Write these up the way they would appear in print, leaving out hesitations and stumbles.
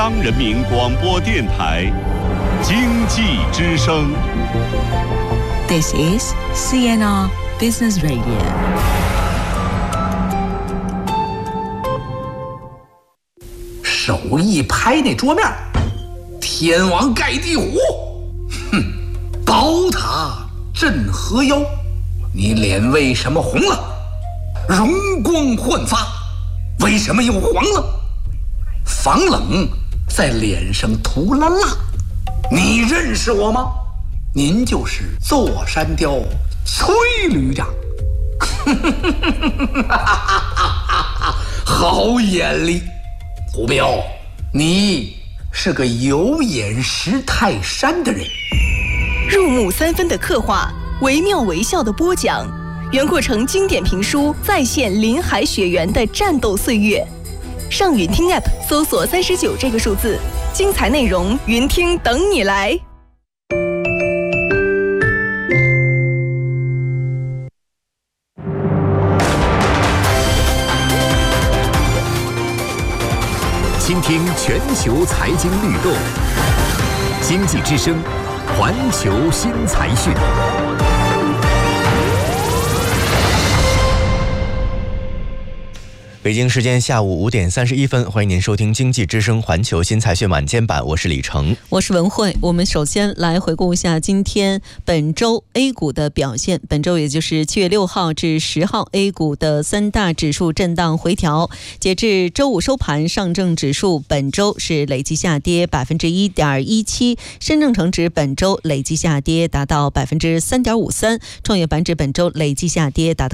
中央人民广播电台经济之声。 This is CNR Business Radio。 手一拍那桌面，天王盖地虎，哼，宝塔镇河妖，你脸为什么红了？容光焕发，为什么又黄了？防冷在脸上涂了蜡，你认识我吗？您就是座山雕崔旅长。好眼力，胡彪，你是个有眼识泰山的人。 入木三分的刻画，惟妙惟肖的播讲，袁阔成经典评书再现林海雪原的战斗岁月。上云听 App 搜索39这个数字，精彩内容云听等你来。 倾听全球财经律动，经济之声，环球新财讯。 北京时间下午5点31分，欢迎您收听经济之声环球新财讯晚间版，我是李成， 我是文慧。我们首先来回顾一下本周 A 股的表现。本周也就是7月6号至10号 A 股的3大指数震荡回调，截至周五收盘，上证指数本周是累计下跌 1.17%， 深证成指本周累计下跌达到 3.53%， 创业板指本周累计下跌达到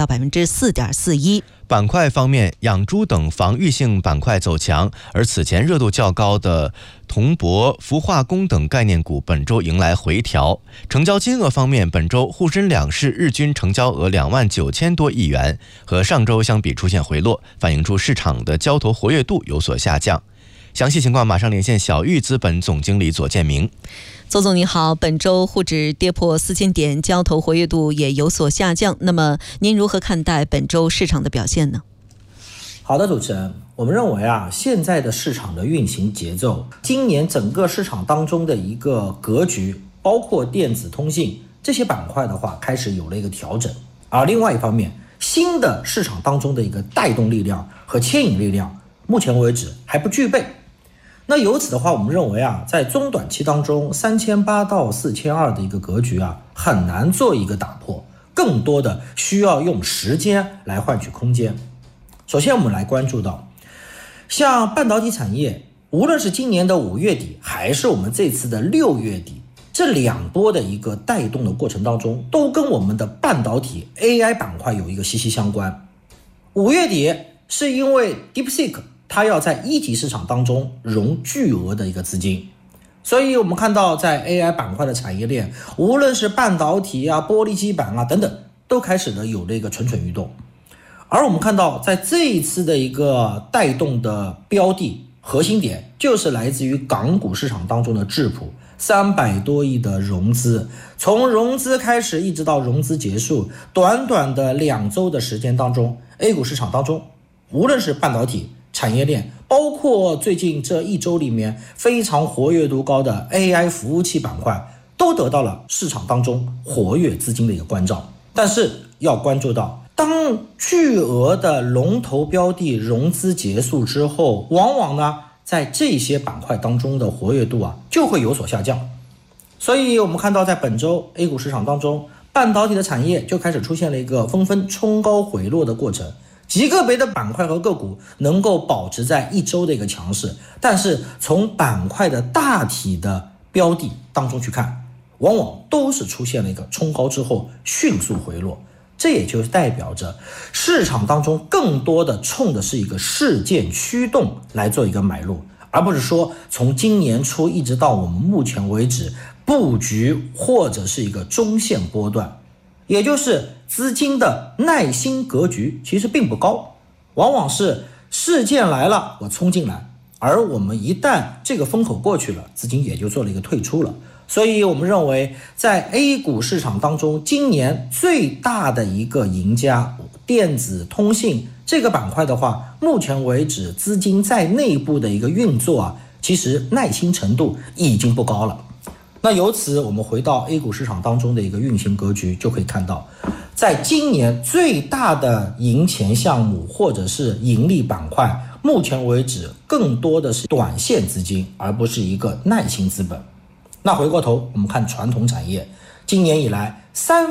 4.41%。 板块方面，养猪等防御性板块走强，而此前热度较高的铜箔、氟化工等概念股本周迎来回调。成交金额方面，本周沪深两市日均成交额29000多亿元，和上周相比出现回落，反映出市场的交投活跃度有所下降。详细情况马上连线小玉资本总经理左建明。 左总你好，本周沪指跌破4000点，交投活跃度也有所下降，那么您如何看待本周市场的表现呢？ 好的，主持人，我们认为现在的市场的运行节奏，今年整个市场当中的一个格局，包括电子通信这些板块的话，开始有了一个调整。而另外一方面，新的市场当中的一个带动力量和牵引力量，目前为止还不具备。那由此的话，我们认为在中短期当中，3800到4200的一个格局很难做一个打破，更多的需要用时间来换取空间。首先我们来关注到，像半导体产业，无论是今年的5月底，还是我们这次的6月底，这两波的一个带动的过程当中，都跟我们的半导体 AI 板块有一个息息相关。5月底是因为 DeepSeek它要在一级市场当中融巨额的一个资金，所以我们看到在 AI 板块的产业链，无论是半导体玻璃基板等等，都开始有了一个蠢蠢欲动。而我们看到在这一次的一个带动的标的核心点，就是来自于港股市场当中的智普300多亿的融资，从融资开始一直到融资结束，短短的2周的时间当中， A 股市场当中无论是半导体产业链，包括最近这1周里面非常活跃度高的 AI 服务器板块，都得到了市场当中活跃资金的一个关照。但是要关注到，当巨额的龙头标的融资结束之后，往往在这些板块当中的活跃度就会有所下降。所以我们看到在本周 A 股市场当中，半导体的产业就开始出现了一个纷纷冲高回落的过程，极个别的板块和个股能够保持在1周的一个强势，但是从板块的大体的标的当中去看，往往都是出现了一个冲高之后迅速回落。这也就代表着市场当中更多的冲的是一个事件驱动来做一个买入，而不是说从今年初一直到我们目前为止布局或者是一个中线波段，也就是资金的耐心格局其实并不高，往往是事件来了我冲进来，而我们一旦这个风口过去了，资金也就做了一个退出了。所以我们认为在 A 股市场当中，今年最大的一个赢家电子通信这个板块的话，目前为止资金在内部的一个运作其实耐心程度已经不高了。那由此我们回到 A 股市场当中的一个运行格局，就可以看到在今年最大的赢钱项目或者是盈利板块，目前为止更多的是短线资金，而不是一个耐心资本。那回过头我们看传统产业，今年以来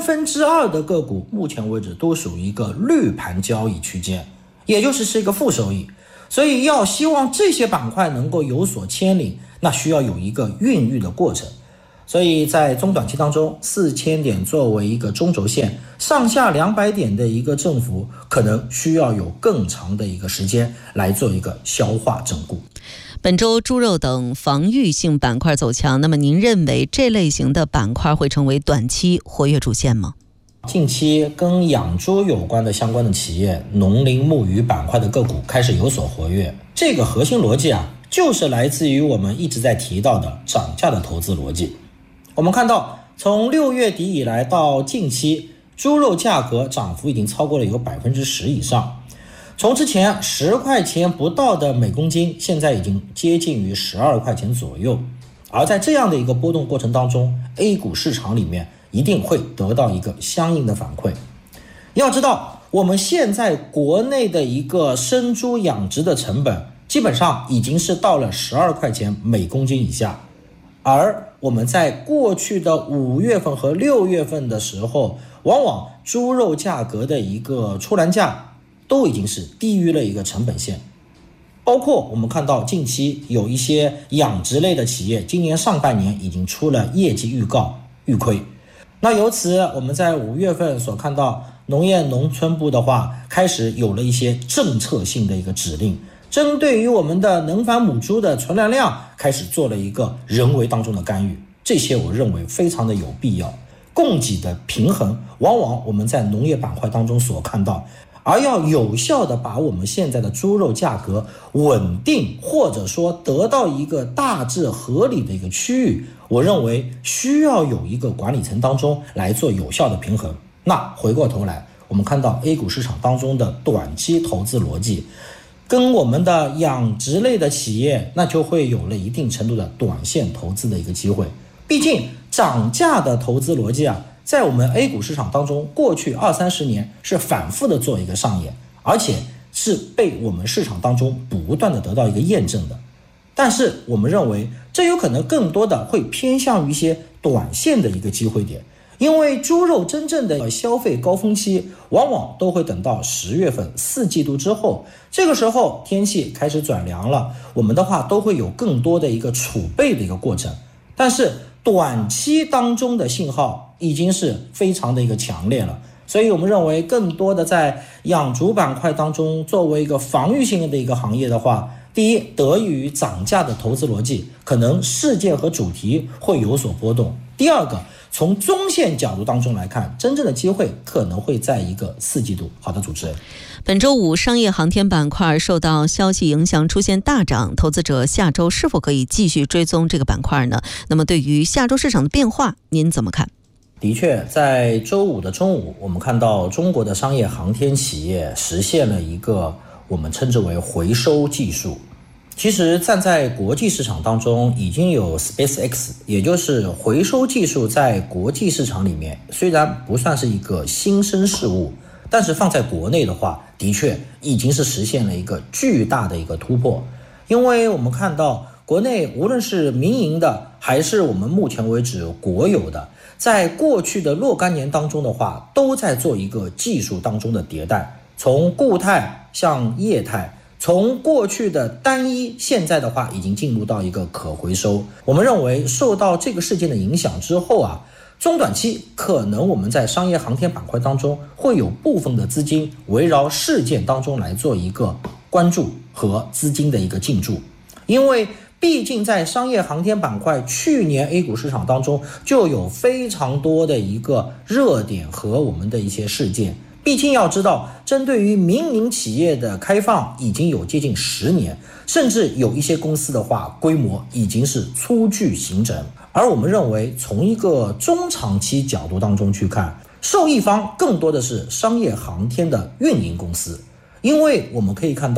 2/3的个股目前为止都属于一个绿盘交易区间，也就是一个负收益。所以要希望这些板块能够有所牵领，那需要有一个孕育的过程。所以在中短期当中，4000点作为一个中轴线，上下200点的一个振幅，可能需要有更长的一个时间来做一个消化整固。 本周猪肉等防御性板块走强，那么您认为这类型的板块会成为短期活跃主线吗？ 近期跟养猪有关的相关的企业，农林牧渔板块的个股开始有所活跃。这个核心逻辑就是来自于我们一直在提到的涨价的投资逻辑。我们看到从6月底以来到近期，猪肉价格涨幅已经超过了有 10% 以上。从之前10块钱不到的每公斤，现在已经接近于12块钱左右。而在这样的一个波动过程当中， A 股市场里面一定会得到一个相应的反馈。要知道我们现在国内的一个生猪养殖的成本基本上已经是到了12块钱每公斤以下，而我们在过去的5月份和6月份的时候，往往猪肉价格的一个出栏价都已经是低于了一个成本线。包括我们看到近期有一些养殖类的企业，今年上半年已经出了业绩预告预亏。那由此我们在5月份所看到农业农村部的话，开始有了一些政策性的一个指令，针对于我们的能繁母猪的存栏量开始做了一个人为当中的干预，这些我认为非常的有必要。供给的平衡往往我们在农业板块当中所看到，而要有效的把我们现在的猪肉价格稳定，或者说得到一个大致合理的一个区域，我认为需要有一个管理层当中来做有效的平衡。那回过头来我们看到 A 股市场当中的短期投资逻辑跟我们的养殖类的企业，那就会有了一定程度的短线投资的一个机会。毕竟涨价的投资逻辑在我们 A 股市场当中过去20-30年是反复的做一个上演，而且是被我们市场当中不断的得到一个验证的。但是我们认为这有可能更多的会偏向于一些短线的一个机会点，因为猪肉真正的消费高峰期往往都会等到10月份4季度之后，这个时候天气开始转凉了，我们的话都会有更多的一个储备的一个过程。但是短期当中的信号已经是非常的一个强烈了，所以我们认为更多的在养猪板块当中作为一个防御性的一个行业的话，第一，得益于涨价的投资逻辑，可能事件和主题会有所波动。第二个，从中线角度当中来看，真正的机会可能会在一个4季度。好的，主持人。 本周五商业航天板块受到消息影响出现大涨，投资者下周是否可以继续追踪这个板块呢？那么对于下周市场的变化您怎么看？ 的确，在周五的中午，我们看到中国的商业航天企业实现了一个我们称之为回收技术。其实站在国际市场当中，已经有 SpaceX， 也就是回收技术在国际市场里面虽然不算是一个新生事物，但是放在国内的话，的确已经是实现了一个巨大的一个突破。因为我们看到国内无论是民营的还是我们目前为止国有的，在过去的若干年当中的话，都在做一个技术当中的迭代，从固态向液态，从过去的单一，现在的话已经进入到一个可回收。我们认为受到这个事件的影响之后中短期可能我们在商业航天板块当中会有部分的资金围绕事件当中来做一个关注和资金的一个进驻。因为毕竟在商业航天板块去年 A 股市场当中就有非常多的一个热点和我们的一些事件，毕竟要知道针对于民营企业的开放已经有接近10年，甚至有一些公司的话规模已经是初具形成。而我们认为从一个中长期角度当中去看，受益方更多的是商业航天的运营公司。因为我们可以看到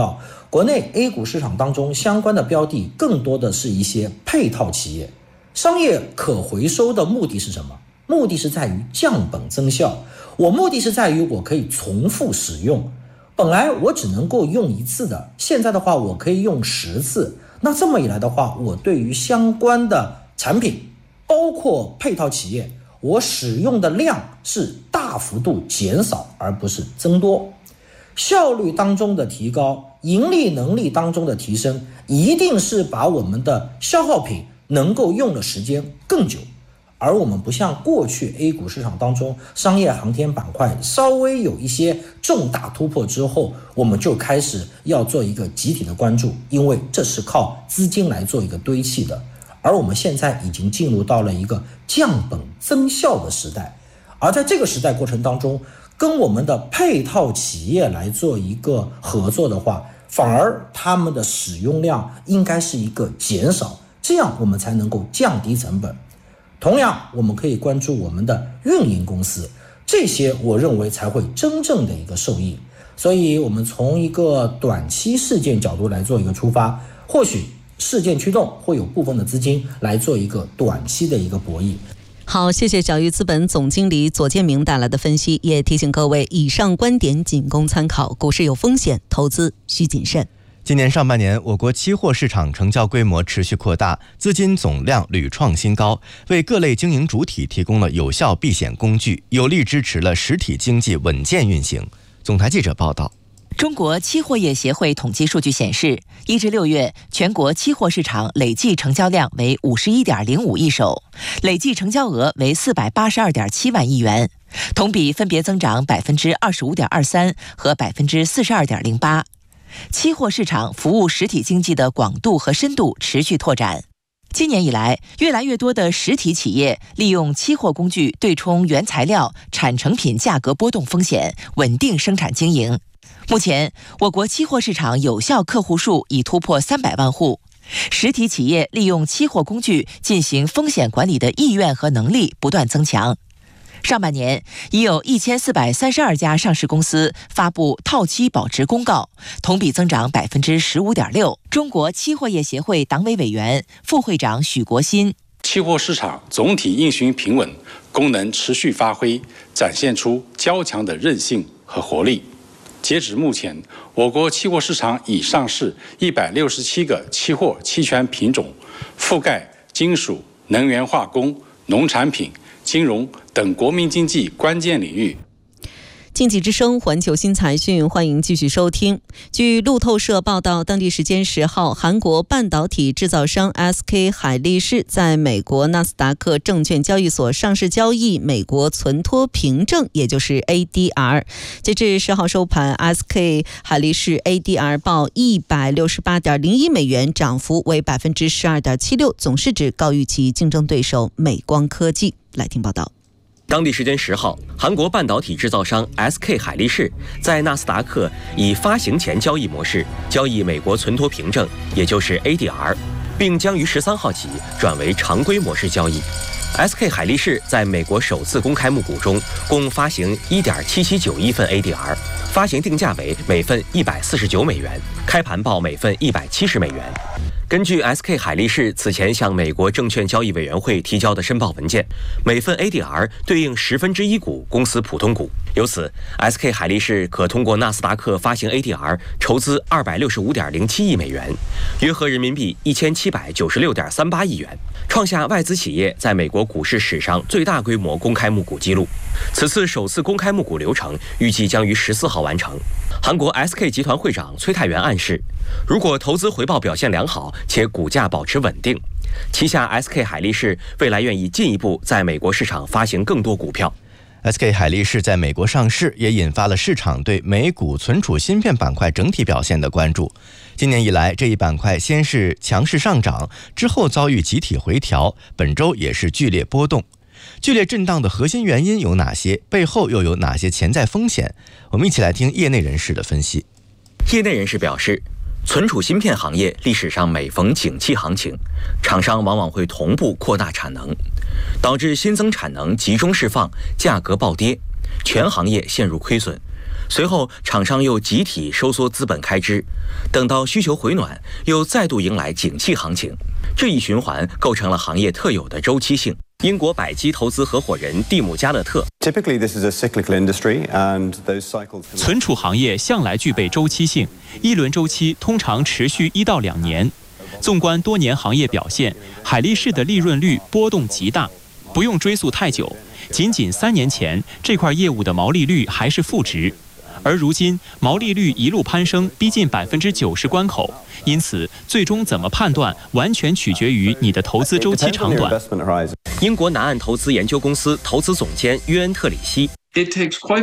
国内 A 股市场当中相关的标的更多的是一些配套企业。商业可回收的目的是什么？目的是在于降本增效，我目的是在于我可以重复使用。本来我只能够用一次的，现在的话我可以用10次。那这么一来的话，我对于相关的产品，包括配套企业，我使用的量是大幅度减少，而不是增多。效率当中的提高，盈利能力当中的提升，一定是把我们的消耗品能够用的时间更久。而我们不像过去 A 股市场当中商业航天板块稍微有一些重大突破之后，我们就开始要做一个集体的关注，因为这是靠资金来做一个堆砌的。而我们现在已经进入到了一个降本增效的时代，而在这个时代过程当中，跟我们的配套企业来做一个合作的话，反而他们的使用量应该是一个减少，这样我们才能够降低成本。同样，我们可以关注我们的运营公司，这些我认为才会真正的一个受益。所以我们从一个短期事件角度来做一个出发，或许事件驱动会有部分的资金来做一个短期的一个博弈。 好，谢谢小玉资本总经理左建明带来的分析，也提醒各位，以上观点仅供参考，股市有风险，投资需谨慎。 今年上半年，我国期货市场成交规模持续扩大，资金总量屡创新高，为各类经营主体提供了有效避险工具，有力支持了实体经济稳健运行。总台记者报道。 中国期货业协会统计数据显示，1至6月全国期货市场累计成交量为51.05亿手，累计成交额为482.7万亿元，同比分别增长25.23%和42.08%。期货市场服务实体经济的广度和深度持续拓展。今年以来，越来越多的实体企业利用期货工具对冲原材料、产成品价格波动风险，稳定生产经营。目前，我国期货市场有效客户数已突破300万户，实体企业利用期货工具进行风险管理的意愿和能力不断增强。上半年，已有1432家上市公司发布套期保值公告，同比增长15.6%。中国期货业协会党委委员、副会长许国新： 期货市场总体运行平稳，功能持续发挥，展现出较强的韧性和活力。截止目前，我国期货市场已上市167个期货期权品种，覆盖金属、能源化工、农产品、金融等国民经济关键领域。 经济之声环球新财讯，欢迎继续收听。据路透社报道，当地时间10号，韩国半导体制造商 SK 海力士在美国纳斯达克证券交易所上市交易美国存托凭证，也就是 ADR。截至10号收盘， SK 海力士 ADR 报168.01美元，涨幅为12.76%，总市值高于其竞争对手美光科技。来听报道。 当地时间10号，韩国半导体制造商 SK 海力士在纳斯达克以发行前交易模式交易美国存托凭证，也就是 ADR， 并将于13号起转为常规模式交易。SK 海力士在美国首次公开募股中，共发行 1.779亿份 ADR， 发行定价为每份149美元，开盘报每份170美元。根据 SK 海力士此前向美国证券交易委员会提交的申报文件，每份 ADR 对应1/10股公司普通股。由此 ，SK 海力士可通过纳斯达克发行 ADR 筹资265.07亿美元，约合人民币1796.38亿元，创下外资企业在美国股市史上最大规模公开募股纪录。此次首次公开募股流程预计将于14号完成。韩国 SK 集团会长崔泰元暗示，如果投资回报表现良好且股价保持稳定，旗下 SK 海力士未来愿意进一步在美国市场发行更多股票。 SK 海力士在美国上市，也引发了市场对美股存储芯片板块整体表现的关注。今年以来，这一板块先是强势上涨，之后遭遇集体回调，本周也是剧烈波动。剧烈震荡的核心原因有哪些？背后又有哪些潜在风险？我们一起来听业内人士的分析。 业内人士表示，存储芯片行业历史上每逢景气行情，厂商往往会同步扩大产能，导致新增产能集中释放，价格暴跌，全行业陷入亏损。 随后厂商又集体收缩资本开支，等到需求回暖，又再度迎来景气行情。这一循环构成了行业特有的周期性。英国百基投资合伙人蒂姆·加勒特 Typically, this is a cyclical industry, and those cycles. 存储行业向来具备周期性，一轮周期通常持续1到2年。纵观多年行业表现，海力士的利润率波动极大。不用追溯太久，仅3年前，这块业务的毛利率还是负值。而如今毛利率一路攀升，逼近90%关口，因此最终怎么判断，完全取决于你的投资周期长短。 英国南岸投资研究公司投资总监约恩·特里希